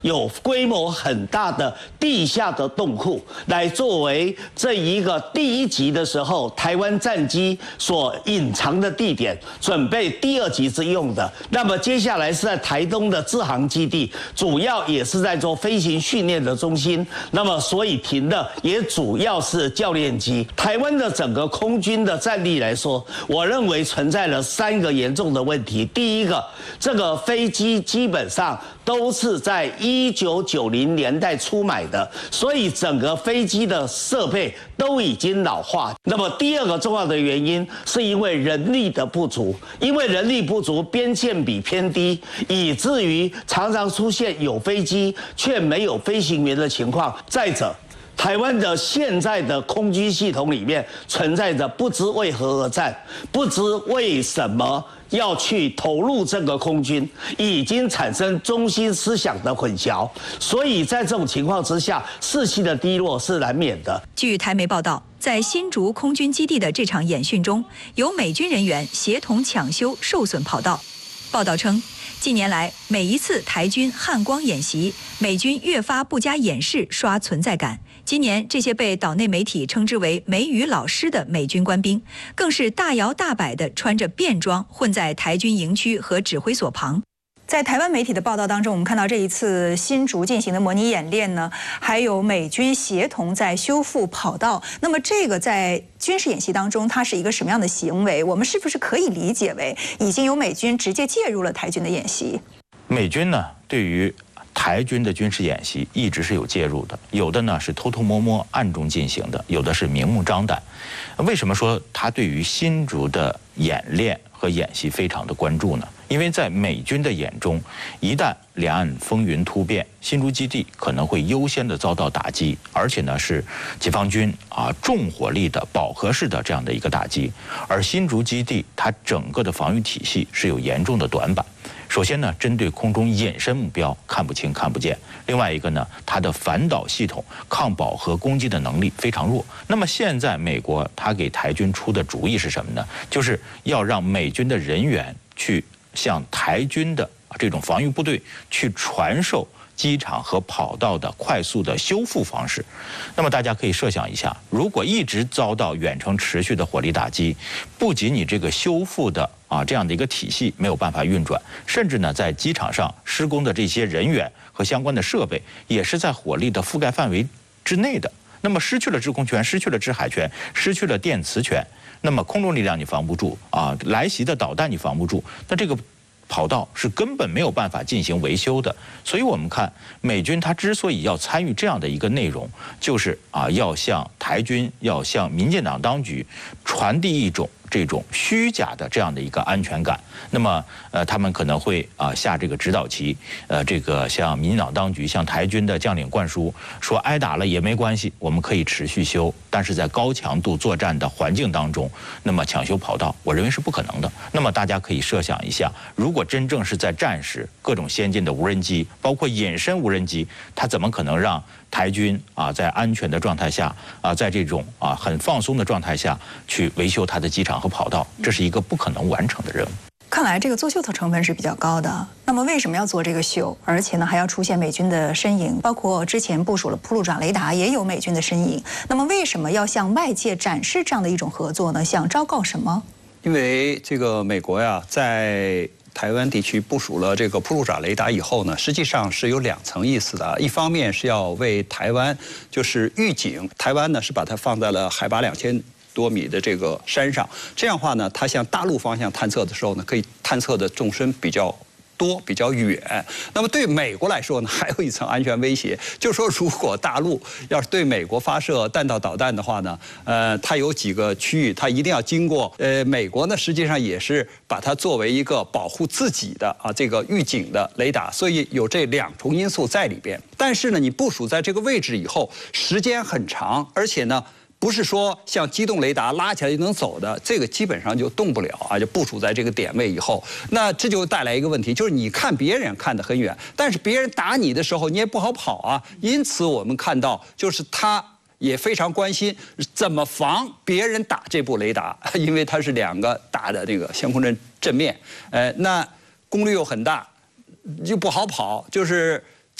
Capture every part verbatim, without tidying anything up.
有规模很大的地下的洞库，来作为这一个第一集的时候台湾战机所隐藏的地点，准备第二集之用的。那么接下来是在台东的支航基地，主要也是在做飞行训练的中心。那么所以停的也主要是教练机。台湾的整个空军的战力来说，我认为存在了三个严重的问题。第一个，这个飞机基本上都是在一九九零年代初买的，所以整个飞机的设备都已经老化。那么第二个重要的原因，是因为人力的不足，因为人力不足，编建比偏低，以至于常常出现有飞机却没有飞行员的情况。再者，台湾的现在的空军系统里面存在着不知为何而战，不知为什么要去投入这个空军，已经产生中心思想的混淆，所以在这种情况之下，士气的低落是难免的。 据台媒报道，在新竹空军基地的这场演训中，有美军人员协同抢修受损跑道。报道称，近年来每一次台军汉光演习，美军越发不加掩饰刷存在感。今年这些被岛内媒体称之为美语老师的美军官兵，更是大摇大摆地穿着便装混在台军营区和指挥所旁。在台湾媒体的报道当中，我们看到这一次新竹进行的模拟演练呢，还有美军协同在修复跑道。那么这个在军事演习当中，它是一个什么样的行为？我们是不是可以理解为已经有美军直接介入了台军的演习？ 美军呢，对于台军的军事演习一直是有介入的，有的呢是偷偷摸摸暗中进行的，有的是明目张胆。为什么说他对于新竹的演练和演习非常的关注呢？因为在美军的眼中，一旦两岸风云突变，新竹基地可能会优先的遭到打击，而且呢是解放军啊重火力的饱和式的这样的一个打击。而新竹基地它整个的防御体系是有严重的短板。首先呢，针对空中隐身目标看不清看不见；另外一个呢，它的反导系统抗饱和攻击的能力非常弱。那么现在美国他给台军出的主意是什么呢？就是要让美军的人员去向台军的这种防御部队去传授机场和跑道的快速的修复方式。那么大家可以设想一下，如果一直遭到远程持续的火力打击，不仅你这个修复的啊这样的一个体系没有办法运转，甚至呢在机场上施工的这些人员和相关的设备也是在火力的覆盖范围之内的。那么失去了制空权，失去了制海权，失去了电磁权，那么空中力量你防不住啊，来袭的导弹你防不住，那这个跑道是根本没有办法进行维修的。所以我们看美军他之所以要参与这样的一个内容，就是啊要向台军，要向民进党当局传递一种这种虚假的这样的一个安全感。那么呃他们可能会啊下这个指导棋，呃这个向民进党当局向台军的将领灌输说，挨打了也没关系，我们可以持续修，但是在高强度作战的环境当中，那么抢修跑道我认为是不可能的。那么大家可以设想一下，如果真正是在战时，各种先进的无人机，包括隐身无人机，它怎么可能让台军啊在安全的状态下啊在这种啊很放松的状态下去维修它的机场和跑道？这是一个不可能完成的任务。 看来这个作秀的成分是比较高的。那么为什么要做这个秀？而且呢还要出现美军的身影，包括之前部署了铺路爪雷达也有美军的身影。那么为什么要向外界展示这样的一种合作呢？想昭告什么？ 因为这个美国呀，在台湾地区部署了这个铺路爪雷达以后呢，实际上是有两层意思的。一方面是要为台湾就是预警，台湾呢是把它放在了海拔两千多米的这个山上，这样的话呢，它向大陆方向探测的时候呢，可以探测的纵深比较多、比较远。那么对美国来说呢，还有一层安全威胁，就是说，如果大陆要是对美国发射弹道导弹的话呢，呃，它有几个区域，它一定要经过。呃，美国呢，实际上也是把它作为一个保护自己的啊这个预警的雷达，所以有这两重因素在里边。但是呢，你部署在这个位置以后，时间很长，而且呢，不是说像机动雷达拉起来就能走的，这个基本上就动不了啊，就部署在这个点位以后，那这就带来一个问题，就是你看别人看得很远，但是别人打你的时候你也不好跑啊。因此我们看到，就是他也非常关心怎么防别人打这部雷达，因为它是两个大的那个相控阵阵面，呃，那功率又很大，又不好跑，就是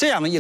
这样一